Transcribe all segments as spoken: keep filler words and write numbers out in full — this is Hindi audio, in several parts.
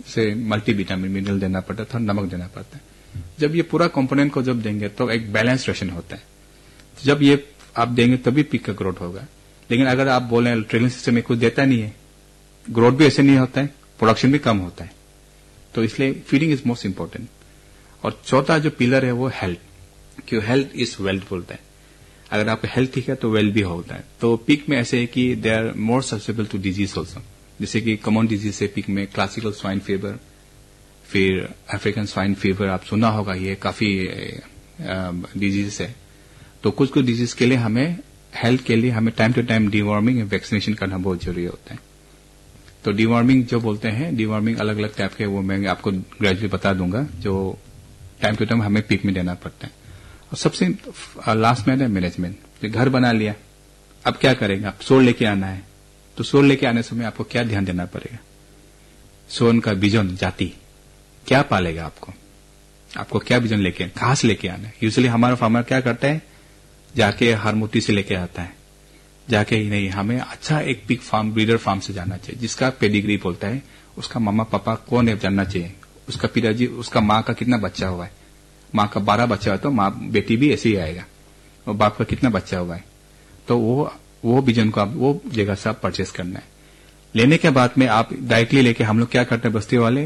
से मल्टीविटामिन मिनरल देना पड़ता है, थोड़ा नमक देना पड़ता है। जब ये पूरा कंपोनेंट को जब देंगे तो एक बैलेंस रेशन होता है। जब ये आप देंगे तभी पिग का ग्रोथ होगा। लेकिन अगर आप बोले ट्रेलिंग सिस्टम में कुछ देता नहीं है, ग्रोथ भी ऐसे नहीं होता है, प्रोडक्शन भी कम होता है। तो इसलिए फीडिंग इज मोस्ट इंपॉर्टेंट। और चौथा जो पिलर है वो हेल्थ, क्यों हेल्थ इज वेल्थ बोलता है। अगर आपका हेल्थ ठीक है तो वेल्थ भी होता है। तो पिग में ऐसे है कि they are more susceptible to disease also. जैसे कि कॉमन डिजीज है पिग में क्लासिकल स्वाइन फीवर, फिर अफ्रीकन स्वाइन फीवर, आप सुना होगा, ये काफी डिजीज है। तो कुछ कुछ डिजीज के लिए हमें हेल्थ के लिए हमें time to time deworming and vaccination करना बहुत जरूरी होता है। तो डिवॉर्मिंग जो बोलते हैं, डिवॉर्मिंग अलग अलग टाइप के, वो मैं आपको ग्रेजुअली बता दूंगा, जो टाइम टू टाइम हमें पिग में देना पड़ता है। और सबसे लास्ट में है मैनेजमेंट। घर बना लिया, अब क्या करेगा, आप सोल लेके आना है। तो सोल लेके आने समय आपको क्या ध्यान देना पड़ेगा, सोन का बीजन जाति क्या पालेगा, आपको आपको क्या बीजन लेके, कहां से लेके आना है। यूजुअली हमारा फार्मर क्या करता है, जाके हरमुती से लेके आता है, जाके ही नहीं, हमें अच्छा एक पिग फार्म ब्रीडर फार्म से जाना चाहिए, जिसका पेडिग्री बोलता है, उसका मामा पापा कौन है जानना चाहिए, उसका पिताजी, उसका माँ का कितना बच्चा हुआ है। माँ का बारह बच्चा हुआ तो माँ बेटी भी ऐसे ही आएगा, और बाप का कितना बच्चा हुआ है। तो वो वो बीजन को आप वो जगह से आप परचेस करना है। लेने के बाद में आप डायरेक्टली लेके, हम लोग क्या करते हैं बस्ती वाले,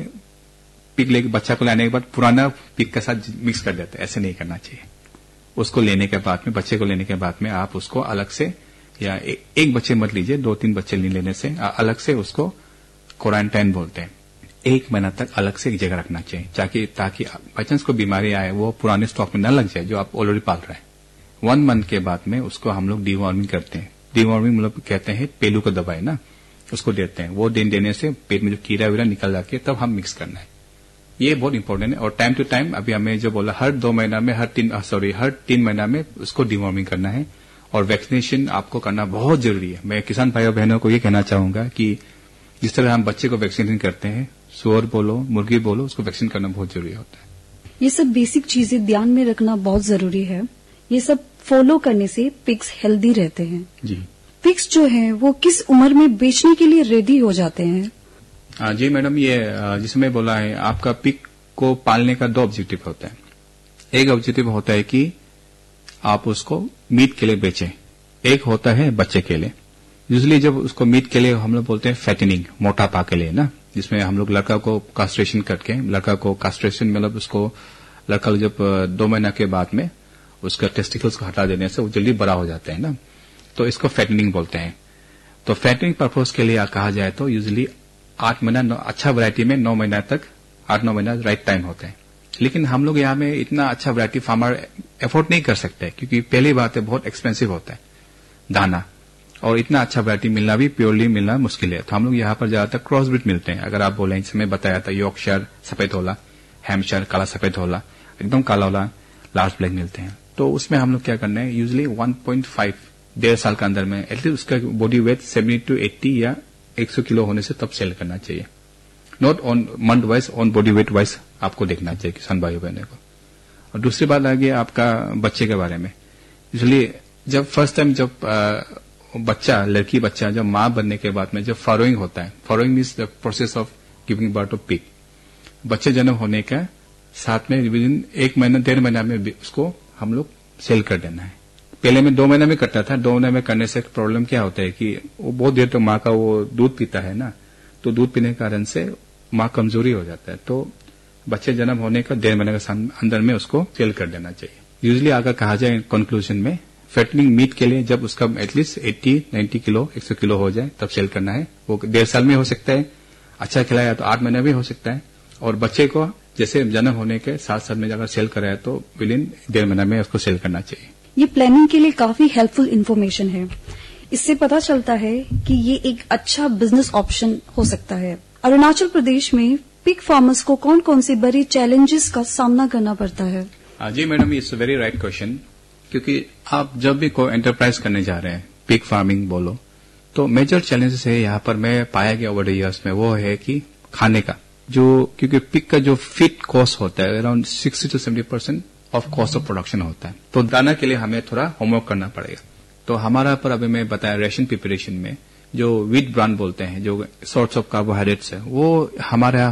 पिग लेके बच्चा को लाने के बाद पुराना पिग के साथ मिक्स कर देते हैं। ऐसे नहीं करना चाहिए। उसको लेने के बाद में, बच्चे को लेने के बाद में आप उसको अलग से, या ए, एक बच्चे मत लीजिए, दो तीन बच्चे नहीं लेने से, अलग से उसको क्वारंटाइन बोलते हैं, एक महीना तक अलग से एक जगह रखना चाहिए, ताकि ताकि बाई चांस को बीमारी आए वो पुराने स्टॉक में न लग जाए जो आप ऑलरेडी पाल रहे हैं। वन मंथ के बाद में उसको हम लोग डिवॉर्मिंग करते हैं। डिवॉर्मिंग मतलब कहते हैं पेलू का दवाई ना, उसको देते हैं। वो दिन देने से पेट में जो कीड़ा वीड़ा निकल जाके तब हम मिक्स करना है। ये बहुत इंपॉर्टेंट है। और टाइम टू टाइम, अभी हमें जो बोला, हर दो महीना में, हर तीन सॉरी हर तीन महीना में उसको डिवॉर्मिंग करना है। और वैक्सीनेशन आपको करना बहुत जरूरी है। मैं किसान भाइयों बहनों को ये कहना चाहूंगा कि जिस तरह हम बच्चे को वैक्सीनेशन करते हैं, सुअर बोलो, मुर्गी बोलो, उसको वैक्सीन करना बहुत जरूरी होता है। ये सब बेसिक चीजें ध्यान में रखना बहुत जरूरी है। ये सब फॉलो करने से पिग्स हेल्दी रहते हैं। जी। पिग्स जो है वो किस उम्र में बेचने के लिए रेडी हो जाते हैं? हाँ जी मैडम, ये जिसमें बोला है, आपका पिग को पालने का दो ऑब्जेक्टिव होता है। एक ऑब्जेक्टिव होता है कि आप उसको मीट के लिए बेचें, एक होता है बच्चे के लिए। यूजुअली जब उसको मीट के लिए हम लोग बोलते हैं फैटनिंग, मोटापा के लिए ना, जिसमें हम लोग लड़का को कास्ट्रेशन करके, लड़का को कास्ट्रेशन मतलब उसको लड़का जब दो महीना के बाद में उसका टेस्टिकल्स को हटा देने से वो जल्दी बड़ा हो जाता है ना, तो इसको फैटनिंग बोलते हैं। तो फैटनिंग पर्पज के लिए कहा जाए तो यूजुअली आठ महीना, अच्छा वैरायटी में नौ महीना तक, आठ नौ महीना राइट टाइम होता है। लेकिन हम लोग यहाँ में इतना अच्छा वैरायटी फार्मर एफोर्ड नहीं कर सकते, क्योंकि पहली बात है बहुत एक्सपेंसिव होता है दाना, और इतना अच्छा वैरायटी मिलना भी, प्योरली मिलना मुश्किल है। तो हम लोग यहाँ पर ज्यादातर क्रॉस ब्रीड मिलते हैं। अगर आप बोले, इसमें बताया था यॉर्कशायर सफेद होला, हैम्पशायर काला सफेद होला, एकदम काला होला, लार्ज ब्लैक मिलते हैं। तो उसमें हम लोग क्या करना है, यूजुअली वन पॉइंट फाइव डेढ़ साल के अंदर में एटलीस्ट उसका body weight seventy two eighty या एक सौ किलो होने से तब सेल करना चाहिए। Not on month wise, on body weight wise आपको देखना चाहिए किसान भाई बहनों को। और दूसरी बात आ गई आपका बच्चे के बारे में। इसलिए जब फर्स्ट टाइम जब आ, बच्चा, लड़की बच्चा जब माँ बनने के बाद में जब फॉलोइंग होता है, following means the process of giving birth of pig, बच्चे जन्म होने का साथ में विद इन एक महीना डेढ़ महीना में उसको हम लोग सेल कर देना है। पहले में दो महीना में करता था। दो महीने में करने से प्रॉब्लम क्या होता है कि वो बहुत देर तक तो माँ का वो दूध पीता है ना, तो दूध पीने के कारण से माँ कमजोरी हो जाता है। तो बच्चे जन्म होने का डेढ़ महीने के अंदर में उसको सेल कर देना चाहिए। यूजुअली अगर कहा जाए कंक्लूजन में, फैटनिंग मीट के लिए जब उसका एटलीस्ट अस्सी नब्बे किलो एक सौ किलो हो जाए तब सेल करना है। वो डेढ़ साल में हो सकता है, अच्छा खिलाया तो आठ महीने भी हो सकता है। और बच्चे को जैसे जन्म होने के सात साल में अगर सेल कराया तो विद इन डेढ़ महीना में उसको सेल करना चाहिए। ये प्लानिंग के लिए काफी हेल्पफुल इन्फॉर्मेशन है। इससे पता चलता है कि ये एक अच्छा बिजनेस ऑप्शन हो सकता है। अरुणाचल प्रदेश में पिग फार्मर्स को कौन कौन से बड़े चैलेंजेस का सामना करना पड़ता है? जी madam, it's a very right question. क्योंकि आप जब भी कोई एंटरप्राइज करने जा रहे हैं, पिग फार्मिंग बोलो, तो मेजर चैलेंजेस है यहाँ पर मैं पाया गया ओवर द इयर्स में, वो है कि खाने का जो, क्योंकि पिग का जो फीड कॉस्ट होता है around sixty two seventy percent of cost of production होता है। तो दाना के लिए हमें थोड़ा होमवर्क करना पड़ेगा। तो हमारा पर अभी मैं बताया रेशन प्रिपरेशन में जो व्हीट ब्रांड बोलते हैं, जो सोर्स ऑफ कार्बोहाइड्रेट्स है, वो हमारा